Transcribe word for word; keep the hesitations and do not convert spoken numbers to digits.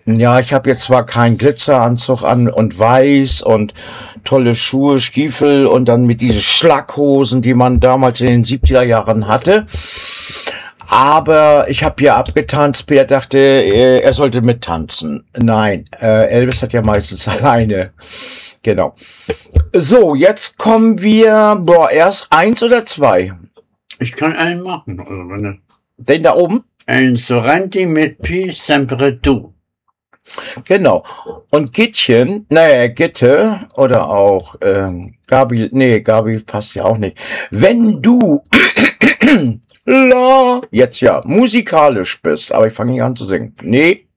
Ja, ich habe jetzt zwar keinen Glitzeranzug an und weiß und tolle Schuhe, Stiefel und dann mit diesen Schlackhosen, die man damals in den siebziger Jahren hatte. Aber ich habe hier abgetanzt. Peter dachte, äh, er sollte mittanzen. Nein, äh, Elvis hat ja meistens alleine. Genau. So, jetzt kommen wir, boah, erst eins oder zwei? Ich kann einen machen. Also wenn du- Den da oben? Ein Sorrenti mit Pi sempre tu. Genau. Und Gittchen, naja, Gitte oder auch ähm, Gabi, nee, Gabi passt ja auch nicht. Wenn du la, jetzt ja musikalisch bist, aber ich fange nicht an zu singen. Nee,